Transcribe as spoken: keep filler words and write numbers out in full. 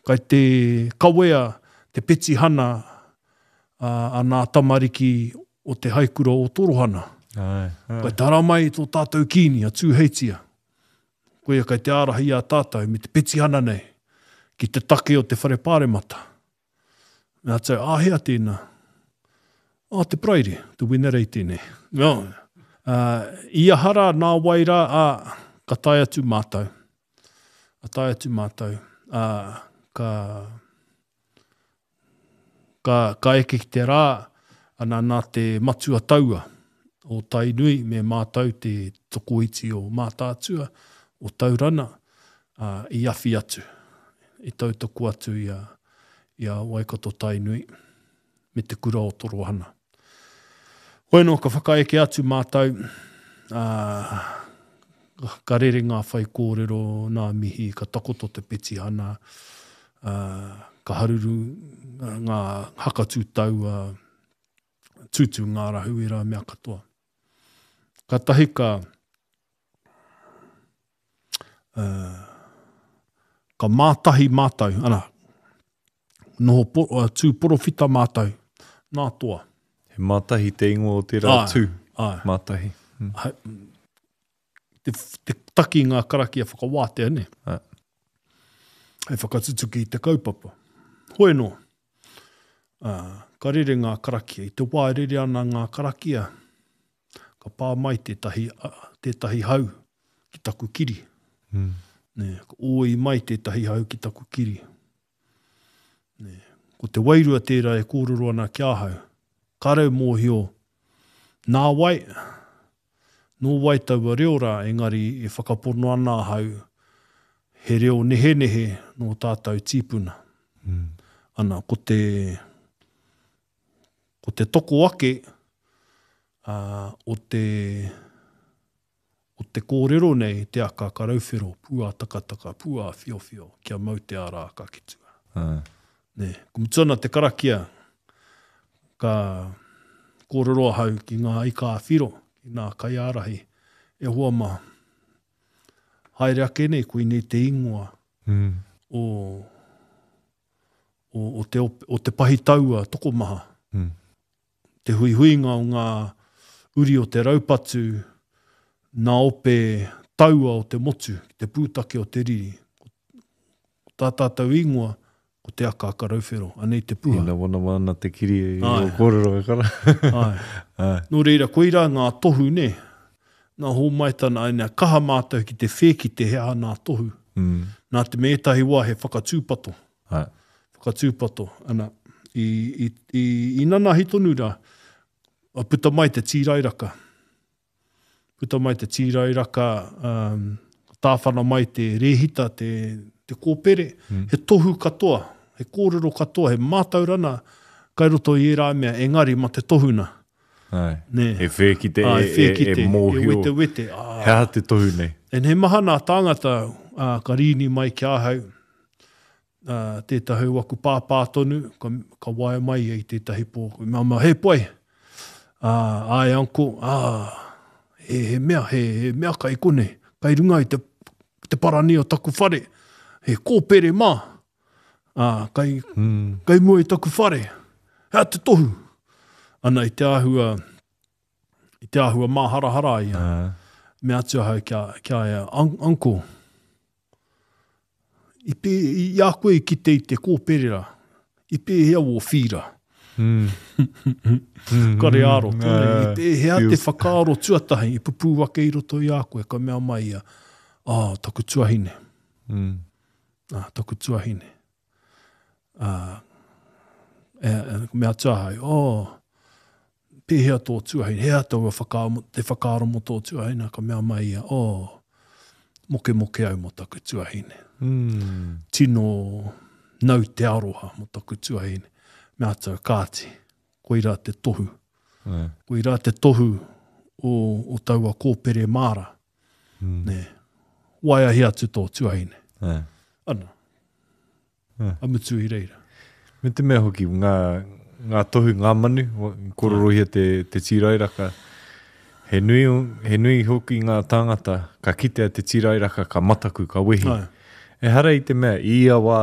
kai te kawea, te peti hana, uh, a nā tamariki o te haikura o Torohana. Ai, ai. Kai tara mai tō tātou kīni a tūheitia. Koia kai te arahi a tātou me te peti hana nei, ki te take o te whare pāremata. Nā tau, āhea tēnā. Ā, te prairi, te winerei tēnei. No. Uh, ia hara nā waira a ka tai atu mātou. A tai atu mātou. Uh, ka, ka, ka eke ki te rā, ana nā te matua taua o Tainui me mātou te tokoiti o mātātua o Taurana uh, i awhi atu. I tautoko atu i a, i a Waikato Tainui me te kura o Torohana. Hoi no, ka whakaeke atu mātou, uh, ka rere ngā whai kōrero, nā mihi, ka takoto te peti hana, uh, ka haruru uh, ngā hakatūtau, uh, tūtū ngā rahu i rā mea katoa. Ka tahi ka, uh, ka mātahi mātou, ana, noho po, uh, tū porofita mātou, nā toa. He mātahi te ingo o te rā tū. Ai. Mātahi. Mm. Hai, te, te taki ngā karaki a whakawātea, ne? Ai. Hei whakatutuki i te kaupapa. Hoi no, uh, ka rere ngā karakia, i te wāerere ana ngā karakia, ka pā mai tētahi, uh, tētahi hau ki taku kiri. Mm. Ne, ka oi mai tētahi hau ki taku kiri. Ne, ko te wairua tērā e kōrero ana kia hau. Karau mōhio, nā wai, nō wai taua reo rā, engari e whakapono ana hau, he reo nehe nehe nō tātou tīpuna. Mm. Ana, ko te, ko te toko ake, uh, o te, o te kōrero nei, te aka karauwhero, pua takataka, pua whiowhio, kia mau te ara ka kitua. Ai. Ne, kumutana te karakia, ka kōrero hau ki ngā ika whiro, ki ngā kaiarahi, e hoa ma haere ake nei, koe nei te ingoa mm. o, o, o, te, o te pahi taua toko maha. Mm. Te hui huinga o ngā uri o te raupatu, nā ope taua o te motu, ki te pūtake o te riri. Tā tātou ingoa, ko te aka karauwhero, anei te puha. Ina wana wana te kiri i Ai. o kōrero e kara. Ai. Ai. Nō reira, koira ngā tohu, ne? Nā hō maitana, nā kaha mātou ki te wheki te hea nā tohu. Mm. Nā te mētahi wā he whakatūpato. Ai. Whakatūpato. Ana, i, i, i, i nana hitonu rā, a puta mai te tīrairaka. Puta mai te tīrairaka, um, tāwhana mai te rehita, te, te kōpere, mm. he tohu katoa, he kōrero katoa, he mātaurana, kai roto i e rā mea, engari ma te tohuna. Ai. Ne. E wheki te, Ai, e, wheki e, te, e mōhio. E wete wete. Ah. Hea te tohu nei. En he maha nā tāngata, uh, ka rini mai ki ahau, uh, tētahi waku pāpā tonu, ka, ka waia mai i tētahi pō. Mama, he poe, uh, ai anko, ah, he, he mea, he, he mea kai kone, kai runga i te, te parani o taku whare, he kōpere mā, uh, kai, Mm. kai mua i taku whare, hea te tohu. Ana i te ahua, i te ahua māharahara ia. Ai. Me atu hau kia, kia ea, An anko, i pē, i a koe ki te i te kōperera, i pē hea o whira. Mm. Kare aro, tōne, i pē hea te feels- whakaaro tuatahi, i pupu wake i roto i a koe, ka mea mai ia, ah, taku tuahine, Mm. ah, taku tuahine. Ah, e, e, me atu hau, oh, pē hea tō tuahine, hea tau whakaaro, te whakaaro mo tō tuahine, ka mea mai ia, oh, moke moke au mo taku tuahine. Mm. Tino nau te aroha mo taku tuahine. Me atau kāti, koe rā te tohu. Ai. Koe rā te tohu o, o taua kōpere māra. Mm. Ne, waia hi atu tō tuahine. Ai. Ana, Ai. amutu i reira. Me te mea hoki, ngā, ngā tohu, ngā manu, kororohia te, te tīrairaka. He nui, he nui hoki ngā tāngata, ka kitea te tīrairaka, ka mataku, ka wehi. Ai. E hara i te mea, ia wā